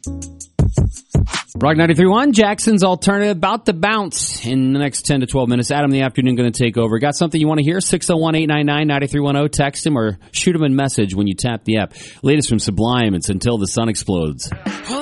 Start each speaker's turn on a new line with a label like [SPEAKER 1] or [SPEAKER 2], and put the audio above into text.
[SPEAKER 1] Rock 93.1, Jackson's Alternative, about to bounce in the next 10 to 12 minutes. Adam in the afternoon going to take over. Got something you want to hear? 601-899-9310. Text him or shoot him a message when you tap the app. Latest from Sublime, it's Until the Sun Explodes.